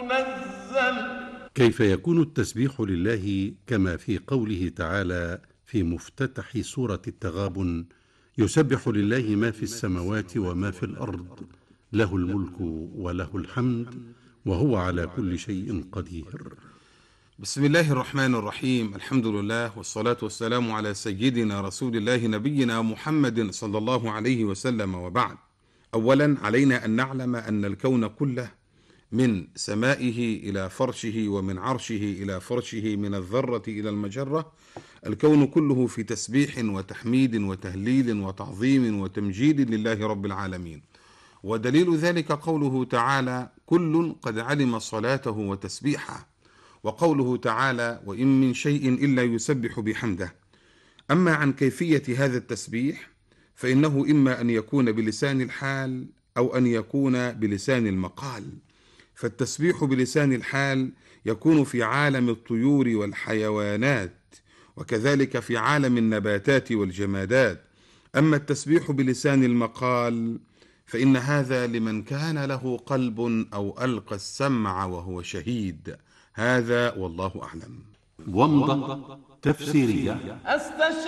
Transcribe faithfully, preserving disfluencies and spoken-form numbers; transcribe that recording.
المنزل. كيف يكون التسبيح لله كما في قوله تعالى في مفتتح سورة التغابن: يسبح لله ما في السماوات وما في الأرض، له الملك وله الحمد وهو على كل شيء قدير. بسم الله الرحمن الرحيم. الحمد لله والصلاة والسلام على سيدنا رسول الله نبينا محمد صلى الله عليه وسلم، وبعد. أولا، علينا أن نعلم أن الكون كله من سمائه إلى فرشه ومن عرشه إلى فرشه، من الذرة إلى المجرة، الكون كله في تسبيح وتحميد وتهليل وتعظيم وتمجيد لله رب العالمين. ودليل ذلك قوله تعالى: كل قد علم صلاته وتسبيحه، وقوله تعالى: وإن من شيء إلا يسبح بحمده. أما عن كيفية هذا التسبيح فإنه إما أن يكون بلسان الحال أو أن يكون بلسان المقال. فالتسبيح بلسان الحال يكون في عالم الطيور والحيوانات، وكذلك في عالم النباتات والجمادات. أما التسبيح بلسان المقال فإن هذا لمن كان له قلب أو ألقى السمع وهو شهيد. هذا والله أعلم. ومضة تفسيرية.